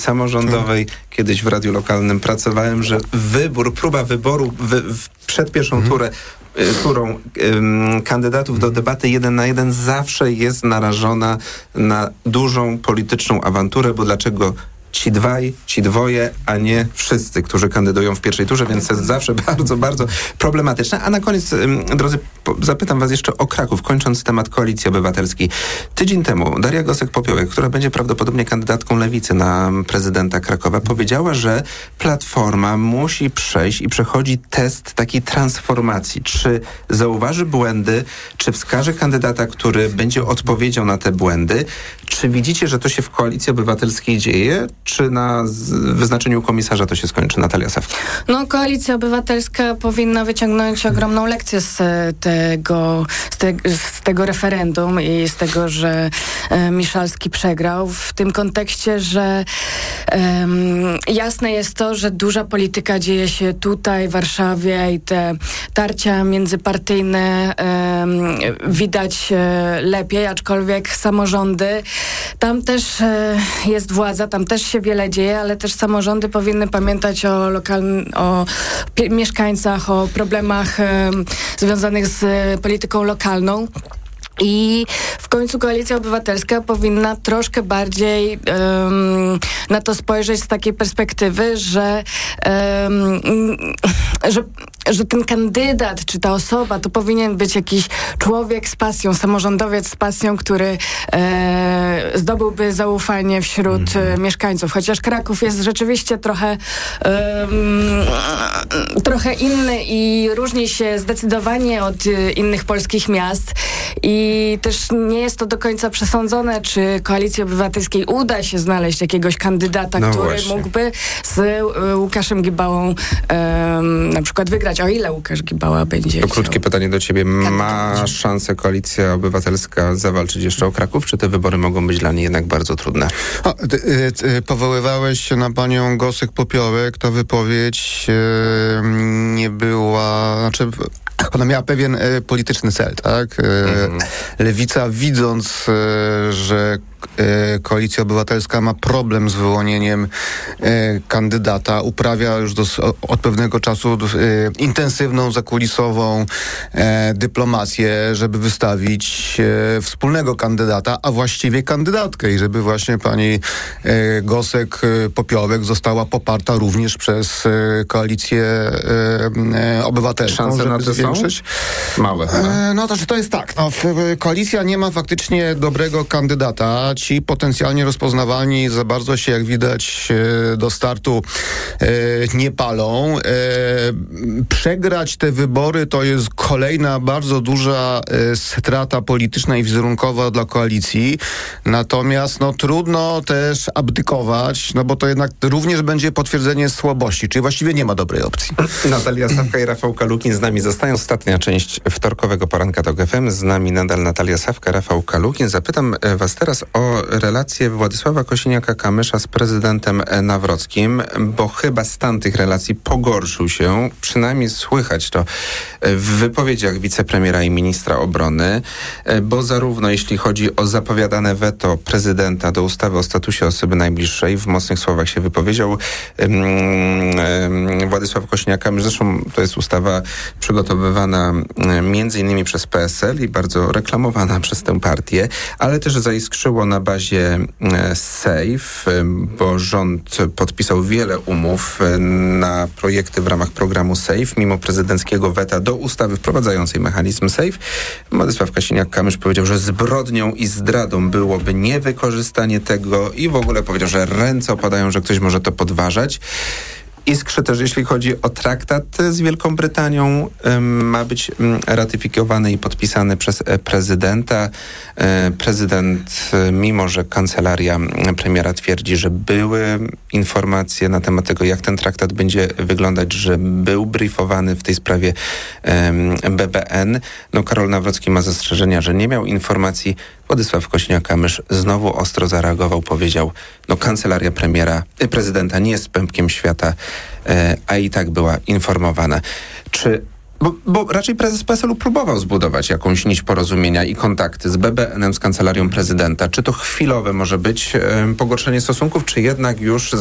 samorządowej. Kiedyś w radiu lokalnym pracowałem, że próba wyboru przed pierwszą turą kandydatów do debaty 1 na 1 zawsze jest narażona na dużą polityczną awanturę, bo dlaczego ci dwoje, a nie wszyscy, którzy kandydują w pierwszej turze, więc to jest zawsze bardzo, bardzo problematyczne. A na koniec, drodzy, zapytam was jeszcze o Kraków, kończąc temat Koalicji Obywatelskiej. Tydzień temu Daria Gosek-Popiołek, która będzie prawdopodobnie kandydatką Lewicy na prezydenta Krakowa, powiedziała, że Platforma musi przejść i przechodzi test takiej transformacji. Czy zauważy błędy, czy wskaże kandydata, który będzie odpowiedzią na te błędy? Czy widzicie, że to się w Koalicji Obywatelskiej dzieje? Czy na wyznaczeniu komisarza to się skończy? Natalia Sawka. No, Koalicja Obywatelska powinna wyciągnąć ogromną lekcję z tego referendum i z tego, że Miszalski przegrał. W tym kontekście, że jasne jest to, że duża polityka dzieje się tutaj, w Warszawie i te tarcia międzypartyjne widać lepiej, aczkolwiek samorządy, tam też jest władza, tam też się wiele dzieje, ale też samorządy powinny pamiętać o mieszkańcach, o problemach związanych z polityką lokalną. I w końcu Koalicja Obywatelska powinna troszkę bardziej na to spojrzeć z takiej perspektywy, że ten kandydat, czy ta osoba, to powinien być jakiś człowiek z pasją, samorządowiec z pasją, który zdobyłby zaufanie wśród mieszkańców. Chociaż Kraków jest rzeczywiście trochę inny i różni się zdecydowanie od innych polskich miast. I też nie jest to do końca przesądzone, czy Koalicji Obywatelskiej uda się znaleźć jakiegoś kandydata, który mógłby z Łukaszem Gibałą na przykład wygrać. O ile Łukasz Gibała będzie... To krótkie pytanie do ciebie. Ma szansę Koalicja Obywatelska zawalczyć jeszcze o Kraków, czy te wybory mogą być dla niej jednak bardzo trudne? Powoływałeś się na panią Gosek-Popiołek. Ta wypowiedź nie była... Ona miała pewien polityczny cel, tak? Lewica, widząc, że Koalicja Obywatelska ma problem z wyłonieniem kandydata, uprawia już od pewnego czasu intensywną, zakulisową dyplomację, żeby wystawić wspólnego kandydata, a właściwie kandydatkę i żeby właśnie pani Gosek-Popiołek została poparta również przez Koalicję Obywatelską. Szanse na to są? Małe. To jest tak. Koalicja nie ma faktycznie dobrego kandydata. Ci potencjalnie rozpoznawalni za bardzo się, jak widać, do startu nie palą. Przegrać te wybory to jest kolejna bardzo duża strata polityczna i wizerunkowa dla koalicji. Natomiast trudno też abdykować, bo to jednak również będzie potwierdzenie słabości, czyli właściwie nie ma dobrej opcji. Natalia Sawka i Rafał Kalukin z nami. Zostają ostatnia część wtorkowego poranka TOK FM. Z nami nadal Natalia Sawka, Rafał Kalukin. Zapytam was teraz o relację Władysława Kosiniaka-Kamysza z prezydentem Nawrockim, bo chyba stan tych relacji pogorszył się. Przynajmniej słychać to w wypowiedziach wicepremiera i ministra obrony, bo zarówno jeśli chodzi o zapowiadane weto prezydenta do ustawy o statusie osoby najbliższej, w mocnych słowach się wypowiedział Władysław Kosiniak-Kamysz. Zresztą to jest ustawa przygotowywana między innymi przez PSL i bardzo reklamowana przez tę partię, ale też zaiskrzyło na bazie SAFE, bo rząd podpisał wiele umów na projekty w ramach programu SAFE, mimo prezydenckiego weta do ustawy wprowadzającej mechanizm SAFE. Władysław Kosiniak-Kamysz powiedział, że zbrodnią i zdradą byłoby niewykorzystanie tego i w ogóle powiedział, że ręce opadają, że ktoś może to podważać. Iskrzy też, jeśli chodzi o traktat z Wielką Brytanią, ma być ratyfikowany i podpisany przez prezydenta. Prezydent, mimo że kancelaria premiera twierdzi, że były informacje na temat tego, jak ten traktat będzie wyglądać, że był briefowany w tej sprawie BBN. Karol Nawrocki ma zastrzeżenia, że nie miał informacji. Władysław Kosiniak-Kamysz znowu ostro zareagował, powiedział, kancelaria prezydenta nie jest pępkiem świata, a i tak była informowana. Czy Bo raczej prezes PSL-u próbował zbudować jakąś nić porozumienia i kontakty z BBN-em, z Kancelarią Prezydenta. Czy to chwilowe może być pogorszenie stosunków, czy jednak już